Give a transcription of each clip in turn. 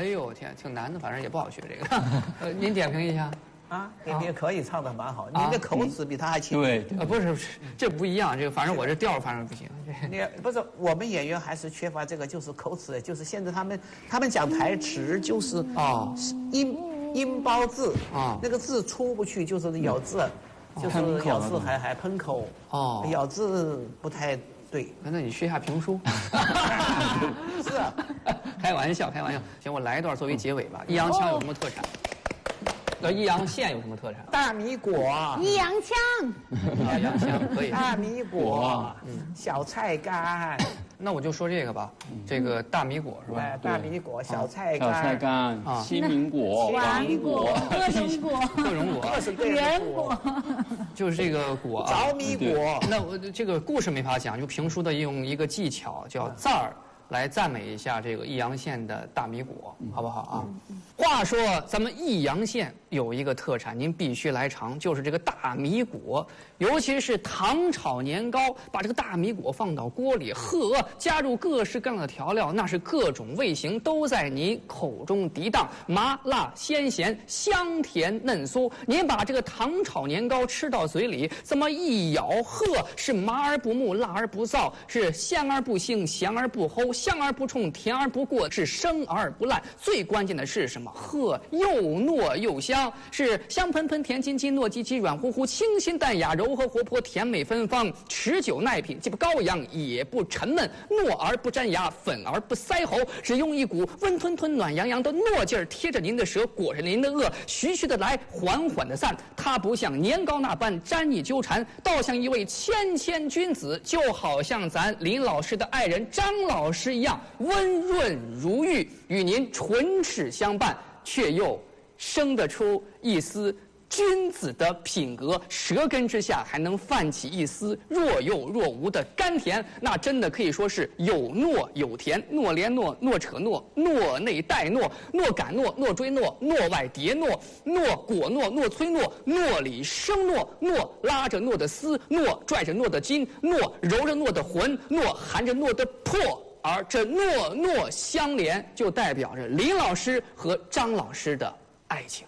哎呦天，挺难的，反正也不好学这个。您点评一下。 啊，点评可以，唱得蛮好。您的口齿比他还清。 对， 不是，这不一样。这个反正我这调反正不行。 你不是我们演员还是缺乏这个，就是口齿，就是现在他们讲台词就是音包字啊，那个字出不去，就是咬字，就是咬字还喷口哦，咬字不太对。 那你学一下评书。 是啊， 开玩笑。行，我来一段作为结尾吧。易烊千有什么特产？易阳县有什么特产？ 大米果。 易烊千。 易烊千可以。 大米果，小菜干。 那我就说这个吧，这个大米果是吧？ 大米果、小菜干、青苹果、 黄果、各种果、 各式各样的果， 就是这个果， 着米果。 那我这个故事没法讲，就评书的用一个技巧叫赞儿。来赞美一下这个易阳县的大米果，好不好啊？话说咱们易阳县有一个特产，您必须来尝，就是这个大米果，尤其是糖炒年糕，把这个大米果放到锅里，加入各式各样的调料，那是各种味型都在您口中涤荡，麻辣鲜咸，香甜嫩酥。您把这个糖炒年糕吃到嘴里，这么一咬，是麻而不木，辣而不燥，是香而不腥，咸而不齁。香而不冲，甜而不过，是生而不烂。最关键的是什么？又糯又香，是香喷喷、甜津津、糯叽叽、软乎乎、清新淡雅、柔和活泼、甜美芬芳，持久耐品，既不高扬也不沉闷，糯而不粘牙，粉而不塞喉，只用一股温吞吞、暖洋洋的糯劲儿贴着您的舌，裹着您的颚，徐徐的来，缓缓的散。它不像年糕那般粘腻纠缠，倒像一位谦谦君子，就好像咱林老师的爱人张老师一样温润如玉，与您唇齿相伴，却又生得出一丝君子的品格，舌根之下还能泛起一丝若有若无的甘甜，那真的可以说是有糯有甜，糯连糯，糯扯糯，糯内带糯，糯感糯，糯追糯，糯外叠糯，糯裹糯，糯催糯，糯里生糯，糯拉着糯的丝，糯拽着糯的筋，糯揉着糯的魂，糯含着糯的魄。而这糯糯相连，就代表着林老师和张老师的爱情。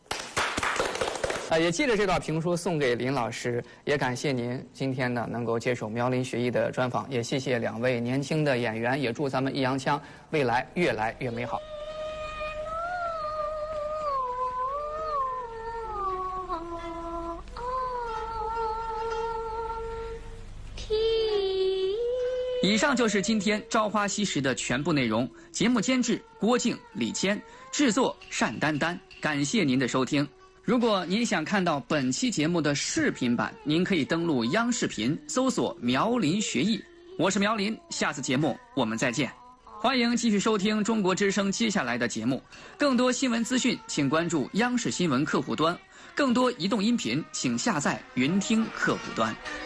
也借着这段评书送给林老师，也感谢您今天呢能够接受苗林学艺的专访，也谢谢2位年轻的演员，也祝咱们易烊千未来越来越美好。以上就是今天《朝花夕拾》的全部内容。节目监制郭靖、李谦，制作单丹丹。感谢您的收听。如果您想看到本期节目的视频版，您可以登录央视频搜索苗林学艺。我是苗林，下次节目我们再见。欢迎继续收听中国之声接下来的节目。更多新闻资讯，请关注央视新闻客户端；更多移动音频，请下载云听客户端。